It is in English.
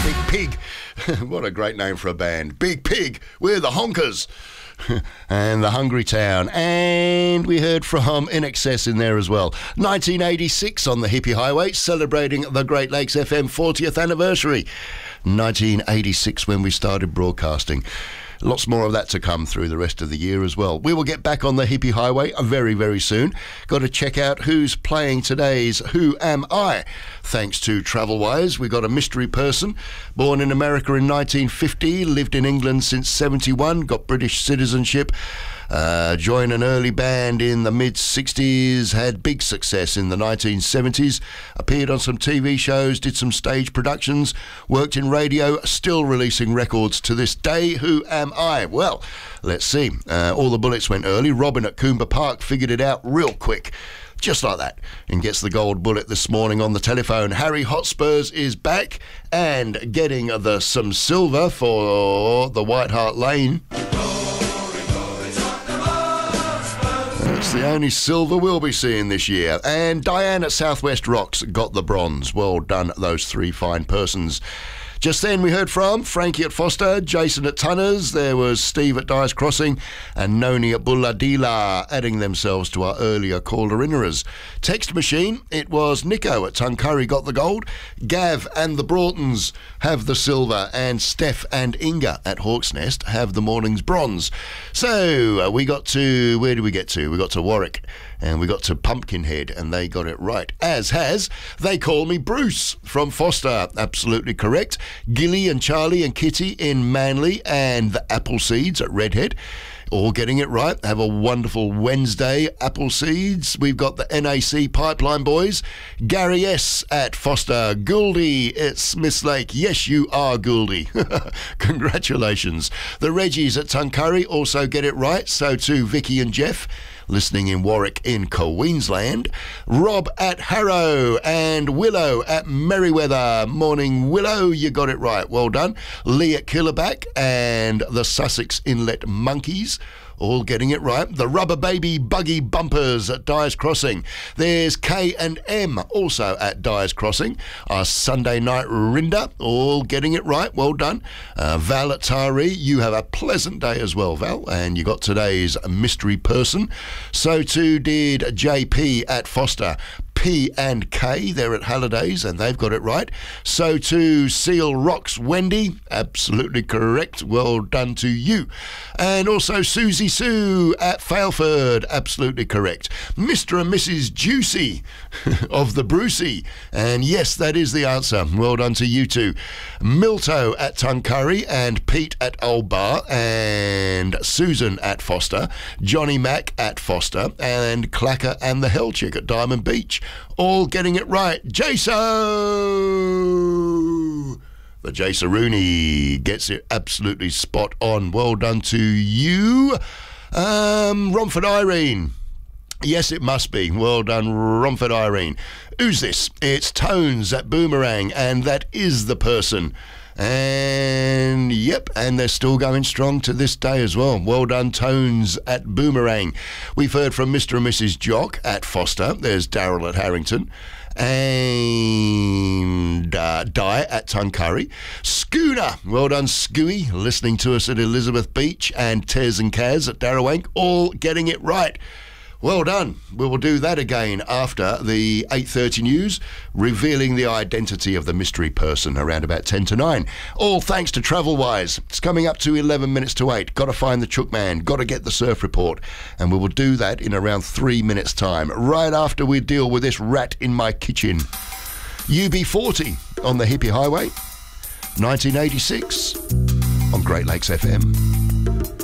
Big Pig. What a great name for a band. Big Pig. We're the Honkers. And the Hungry Town. And we heard from INXS in there as well. 1986 on the Hippie Highway, celebrating the Great Lakes FM 40th anniversary. 1986 when we started broadcasting. Lots more of that to come through the rest of the year as well. We will get back on the Hippie Highway very, very soon. Got to check out who's playing today's Who Am I? Thanks to Travelwise, we got a mystery person. Born in America in 1950, lived in England since 71, got British citizenship. Joined an early band in the mid-60s, had big success in the 1970s, appeared on some TV shows, did some stage productions, worked in radio, still releasing records to this day. Who am I? Well, let's see. All the bullets went early. Robin at Coomber Park figured it out real quick. Just like that, and gets the gold bullet this morning on the telephone. Harry Hotspurs is back and getting some silver for the White Hart Lane. It's the only silver we'll be seeing this year. And Diane at Southwest Rocks got the bronze. Well done, those three fine persons. Just then we heard from Frankie at Foster, Jason at Tunners, there was Steve at Dyer's Crossing, and Noni at Bulladila, adding themselves to our earlier caller-innerers. Text machine, it was Nico at Tuncurry got the gold, Gav and the Broughtons have the silver, and Steph and Inga at Hawk's Nest have the morning's bronze. So we got to, where did we get to? We got to Warwick. And we got to Pumpkinhead, and they got it right. As has They Call Me Bruce from Foster. Absolutely correct. Gilly and Charlie and Kitty in Manly, and the Appleseeds at Redhead. All getting it right. Have a wonderful Wednesday, Appleseeds. We've got the NAC Pipeline Boys. Gary S. at Foster. Gouldy at Smiths Lake. Yes, you are Gouldy. Congratulations. The Reggies at Tuncurry also get it right. So too Vicky and Jeff, listening in Warwick in Queensland. Rob at Harrow and Willow at Merriweather. Morning, Willow, you got it right. Well done. Lee at Killerback and the Sussex Inlet Monkeys, all getting it right. The Rubber Baby Buggy Bumpers at Dyer's Crossing. There's K and M also at Dyer's Crossing. Our Sunday Night Rinda, all getting it right. Well done. Val at Taree, you have a pleasant day as well, Val, and you got today's mystery person. So too did JP at Foster. P and K, they're at Hallidays, and they've got it right. So too Seal Rocks Wendy, absolutely correct. Well done to you. And also Susie Sue at Failford, absolutely correct. Mr. and Mrs. Juicy of the Brucey, and yes, that is the answer. Well done to you two. Milto at Tuncurry, and Pete at Old Bar, and Susan at Foster, Johnny Mac at Foster, and Clacker and the Hell Chick at Diamond Beach. All getting it right. Jaso! The Jasarooney gets it absolutely spot on. Well done to you. Romford Irene. Yes, it must be. Well done, Romford Irene. Who's this? It's Tones at Boomerang, and that is the person. And yep, and they're still going strong to this day as well. Well done, Tones at Boomerang. We've heard from Mr. and Mrs. Jock at Foster. There's Darryl at Harrington. And Di at Tuncurry. Schooner, well done, Scooey, listening to us at Elizabeth Beach. And Tez and Kaz at Darrawank, all getting it right. Well done. We will do that again after the 8:30 news, revealing the identity of the mystery person around about 10 to 9. All thanks to Travelwise. It's coming up to 11 minutes to 8. Got to find the Chook Man. Got to get the surf report. And we will do that in around 3 minutes' time, right after we deal with this rat in my kitchen. UB40 on the Hippie Highway, 1986 on Great Lakes FM.